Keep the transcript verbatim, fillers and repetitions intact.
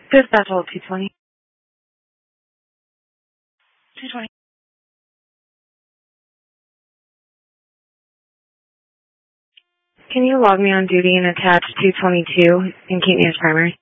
Dispatch two twenty. two twenty. Can you log me on duty and attach two twenty-two and keep me as primary?